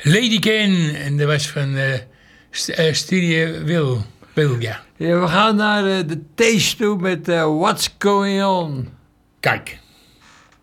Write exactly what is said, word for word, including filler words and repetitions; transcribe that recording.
Lady Kane. En dat was van uh, st- uh, Studio Wil. Wil, ja. Ja, we gaan naar uh, de Taste toe met uh, What's Going On. Kijk.